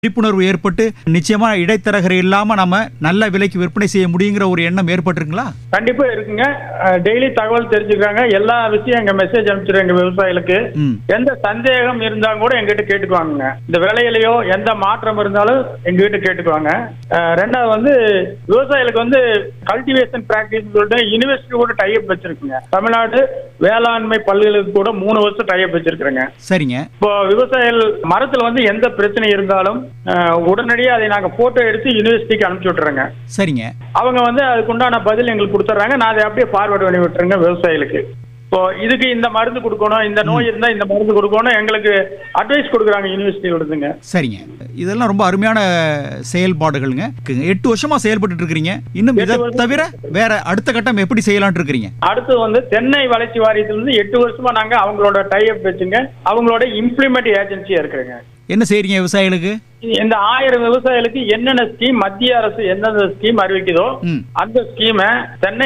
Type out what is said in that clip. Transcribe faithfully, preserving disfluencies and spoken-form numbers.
விழிப்புணர்வு ஏற்பட்டு நிச்சயமா இடைத்தரகர் இல்லாம நம்ம நல்ல விலைக்கு விற்பனை செய்ய முடியுங்கிற ஒரு எண்ணம் ஏற்பட்டிருக்குங்களா? கண்டிப்பா இருக்குங்க. டெய்லி தகவல் தெரிஞ்சுக்கிறாங்க. எல்லா விஷயம் எங்க மெசேஜ் அனுப்பிச்சிருங்க எங்க விவசாயிகளுக்கு. எந்த சந்தேகம் இருந்தா கூட எங்கிட்ட கேட்டுக்குவாங்க. இந்த விலையிலயோ எந்த மாற்றம் இருந்தாலும் எங்ககிட்ட கேட்டுக்குவாங்க. ரெண்டாவது வந்து விவசாயிகளுக்கு வந்து கல்டிவேஷன் பிராக்டிஸ் சொல்லிட்டு யூனிவர்சிட்டி கூட டைப் வச்சிருக்குங்க. தமிழ்நாடு வேளாண்மை பல்கலைக்கழகம் கூட மூணு வருஷம் டைப் வச்சிருக்கிறேங்க. சரிங்க. இப்போ விவசாயிகள் மரத்துல வந்து எந்த பிரச்சனை இருந்தாலும் உடனடியாக அதை நாங்க போட்டோ எடுத்து யூனிவர்சிட்டிக்கு அனுப்பிச்சு விட்டுறோங்க. சரிங்க. அவங்க வந்து அதுக்கு உண்டான பதில் எங்களுக்கு கொடுத்துட்றாங்க. நான் அதை அப்படியே ஃபார்வர்ட் பண்ணி விட்டுறேங்க விவசாயிகளுக்கு. இப்போ இதுக்கு இந்த மருந்து கொடுக்கணும், இந்த நோய் இருந்தா இந்த மருந்து கொடுக்கணும், எங்களுக்கு அட்வைஸ் கொடுக்குறாங்க யூனிவர்சிட்டி விடுதுங்க. சரிங்க. இதெல்லாம் ரொம்ப அருமையான செயல்பாடுகளுங்க. எட்டு வருஷமா செயல்பட்டு இருக்கிறீங்க. இன்னும் இதை தவிர வேற அடுத்த கட்டம் எப்படி செய்யலாம்னு இருக்கிறீங்க? அடுத்து வந்து தென்னை வளர்ச்சி வாரியத்திலிருந்து எட்டு வருஷமா நாங்க அவங்களோட டைப் வச்சுங்க அவங்களோட இம்ப்ளிமெண்ட் ஏஜென்சியா இருக்கிறேங்க. என்ன செய்றீங்க விவசாயிகளுக்கு? இந்த ஆயிரம் விவசாயிகளுக்கு என்னென்ன ஸ்கீம் மத்திய அரசு எந்தெந்த ஸ்கீம் அறிவிக்குதோ அந்த ஸ்கீமை தென்னை